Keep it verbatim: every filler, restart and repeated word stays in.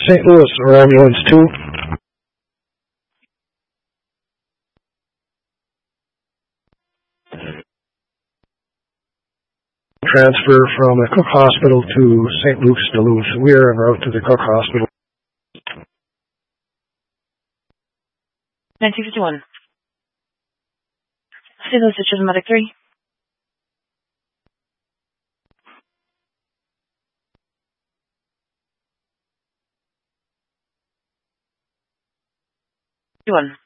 Saint Louis, or ambulance two. Transfer from the Cook Hospital to Saint Luke's Duluth. We are en route to the Cook Hospital. nineteen fifty-one. Saint Louis, Children's Medic three. One.